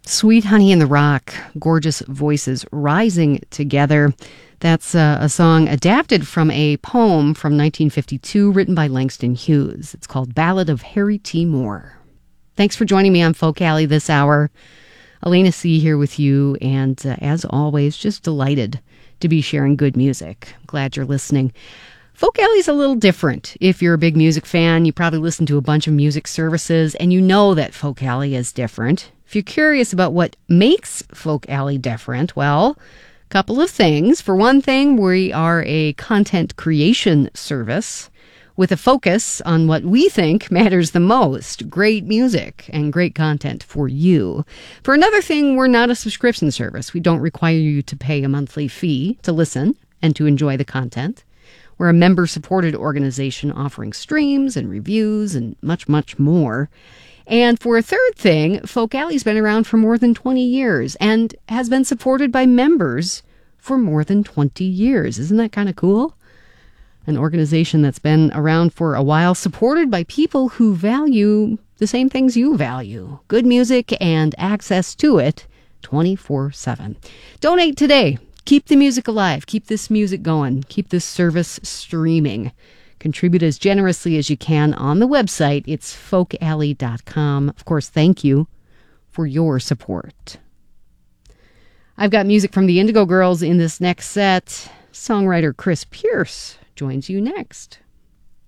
Sweet Honey in the Rock, gorgeous voices rising together. That's a song adapted from a poem from 1952 written by Langston Hughes. It's called Ballad of Harry T. Moore. Thanks for joining me on Folk Alley this hour. Elena C. here with you, and as always, just delighted to be sharing good music. Glad you're listening. Folk Alley's a little different. If you're a big music fan, you probably listen to a bunch of music services, and you know that Folk Alley is different. If you're curious about what makes Folk Alley different, well, a couple of things. For one thing, we are a content creation service with a focus on what we think matters the most, great music and great content for you. For another thing, we're not a subscription service. We don't require you to pay a monthly fee to listen and to enjoy the content. We're a member-supported organization offering streams and reviews and much, much more. And for a third thing, Folk Alley's been around for more than 20 years and has been supported by members for more than 20 years. Isn't that kind of cool? An organization that's been around for a while, supported by people who value the same things you value. Good music and access to it 24/7. Donate today. Keep the music alive. Keep this music going. Keep this service streaming. Contribute as generously as you can on the website. It's folkalley.com. Of course, thank you for your support. I've got music from the Indigo Girls in this next set. Songwriter Chris Pierce joins you next.